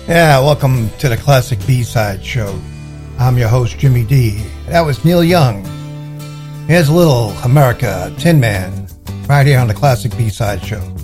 Yeah, welcome to the Classic B-Side Show. I'm your host, Jimmy D. That was Neil Young. Here's a little America, Tin Man, right here on the Classic B-Side Show.